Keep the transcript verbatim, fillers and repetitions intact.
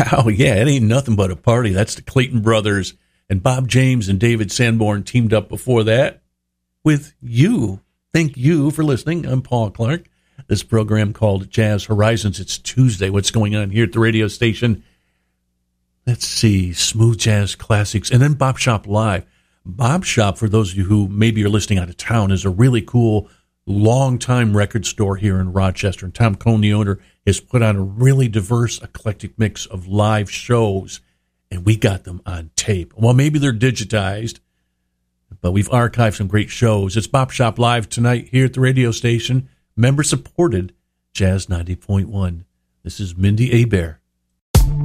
Wow, yeah, it ain't nothing but a party. That's the Clayton Brothers, and Bob James and David Sanborn teamed up before that with you. Thank you for listening. I'm Paul Clark. This program called Jazz Horizons. It's Tuesday. What's going on here at the radio station? Let's see, smooth jazz classics, and then Bop Shop Live. Bop Shop, for those of you who maybe are listening out of town, is a really cool, long-time record store here in Rochester. And Tom Cohn, the owner, has put on a really diverse, eclectic mix of live shows, and we got them on tape. Well, maybe they're digitized, but we've archived some great shows. It's Bop Shop Live tonight here at the radio station. Member-supported Jazz ninety point one. This is Mindy Hebert.